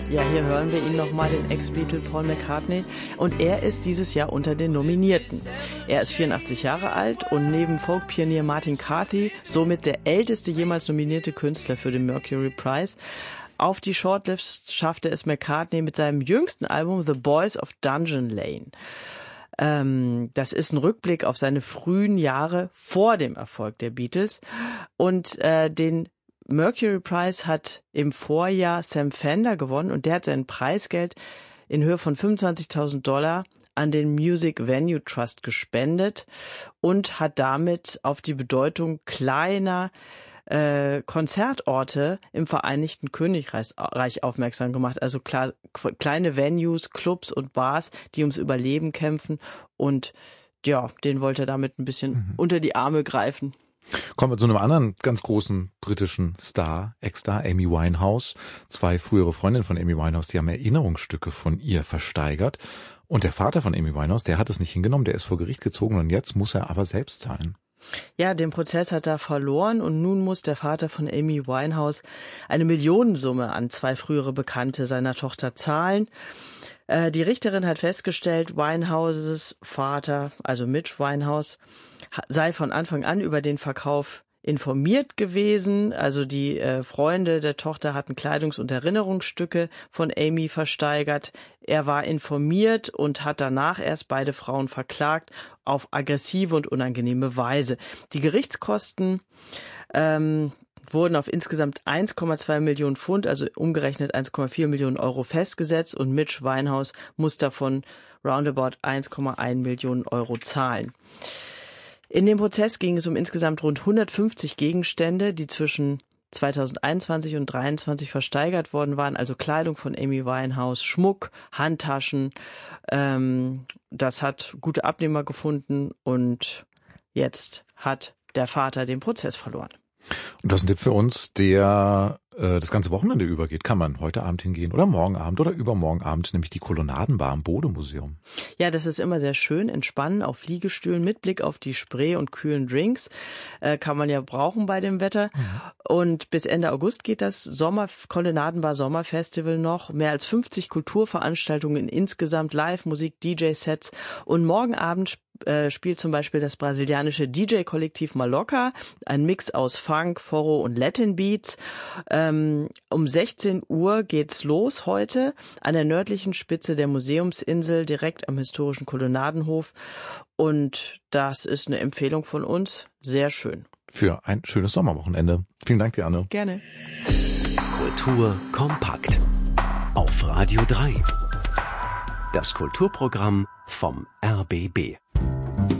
Ja, hier hören wir ihn nochmal, den Ex-Beatle Paul McCartney. Und er ist dieses Jahr unter den Nominierten. Er ist 84 Jahre alt und neben Folk-Pionier Martin Carthy somit der älteste jemals nominierte Künstler für den Mercury Prize. Auf die Shortlist schaffte es McCartney mit seinem jüngsten Album The Boys of Dungeon Lane. Das ist ein Rückblick auf seine frühen Jahre vor dem Erfolg der Beatles. Und den Mercury Prize hat im Vorjahr Sam Fender gewonnen und der hat sein Preisgeld in Höhe von $25.000 an den Music Venue Trust gespendet und hat damit auf die Bedeutung kleiner Konzertorte im Vereinigten Königreich aufmerksam gemacht. Also kleine Venues, Clubs und Bars, die ums Überleben kämpfen. Und ja, den wollte er damit ein bisschen unter die Arme greifen. Kommen wir zu einem anderen ganz großen britischen Star, Ex-Star, Amy Winehouse. 2 frühere Freundinnen von Amy Winehouse, die haben Erinnerungsstücke von ihr versteigert. Und der Vater von Amy Winehouse, der hat es nicht hingenommen, der ist vor Gericht gezogen und jetzt muss er aber selbst zahlen. Ja, den Prozess hat er verloren und nun muss der Vater von Amy Winehouse eine Millionensumme an 2 frühere Bekannte seiner Tochter zahlen. Die Richterin hat festgestellt, Winehouses Vater, also Mitch Winehouse, sei von Anfang an über den Verkauf informiert gewesen. Also die Freunde der Tochter hatten Kleidungs- und Erinnerungsstücke von Amy versteigert. Er war informiert und hat danach erst beide Frauen verklagt auf aggressive und unangenehme Weise. Die Gerichtskosten wurden auf insgesamt 1,2 Millionen Pfund, also umgerechnet 1,4 Millionen Euro festgesetzt und Mitch Winehouse muss davon roundabout 1,1 Millionen Euro zahlen. In dem Prozess ging es um insgesamt rund 150 Gegenstände, die zwischen 2021 und 2023 versteigert worden waren, also Kleidung von Amy Winehouse, Schmuck, Handtaschen. Das hat gute Abnehmer gefunden und jetzt hat der Vater den Prozess verloren. Und das ist ein Tipp für uns, der das ganze Wochenende übergeht. Kann man heute Abend hingehen oder morgen Abend oder übermorgen Abend, nämlich die Kolonnadenbar im Bode-Museum. Ja, das ist immer sehr schön, entspannen auf Liegestühlen mit Blick auf die Spree und kühlen Drinks. Kann man ja brauchen bei dem Wetter. Und bis Ende August geht das Kolonnadenbar Sommerfestival noch. Mehr als 50 Kulturveranstaltungen insgesamt, Live-Musik, DJ-Sets. Und morgen Abend spielt zum Beispiel das brasilianische DJ-Kollektiv Maloca, ein Mix aus Funk, Forró und Latin Beats. Um 16 Uhr geht's los heute an der nördlichen Spitze der Museumsinsel, direkt am historischen Kolonnadenhof. Und das ist eine Empfehlung von uns. Sehr schön. Für ein schönes Sommerwochenende. Vielen Dank dir, Anne. Gerne. Kultur kompakt. Auf Radio 3. Das Kulturprogramm vom RBB.